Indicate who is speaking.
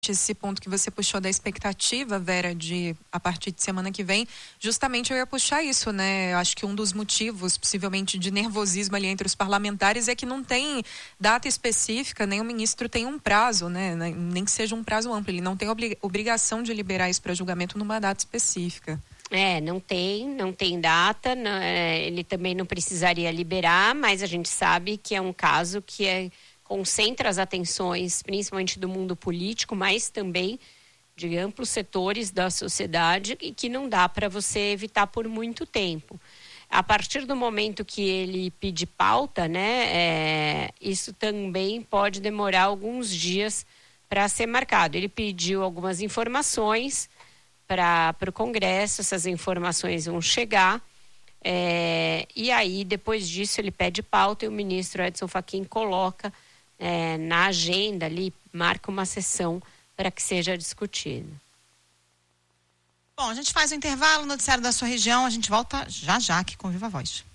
Speaker 1: esse ponto que você puxou da expectativa, Vera, de a partir de semana que vem, justamente eu ia puxar isso, né? Eu acho que um dos motivos, possivelmente, de nervosismo ali entre os parlamentares é que não tem data específica, nem o ministro tem um prazo, né? Nem que seja um prazo amplo, ele não tem obrigação de liberar isso para julgamento numa data específica.
Speaker 2: Não tem data, ele também não precisaria liberar, mas a gente sabe que é um caso que concentra as atenções, principalmente do mundo político, mas também de amplos setores da sociedade e que não dá para você evitar por muito tempo. A partir do momento que ele pedir pauta, isso também pode demorar alguns dias para ser marcado. Ele pediu algumas informações para o Congresso, essas informações vão chegar, e aí depois disso ele pede pauta e o ministro Edson Fachin coloca na agenda ali, marca uma sessão para que seja discutido.
Speaker 3: Bom, a gente faz o intervalo, noticiário da sua região, a gente volta já aqui com Viva Voz.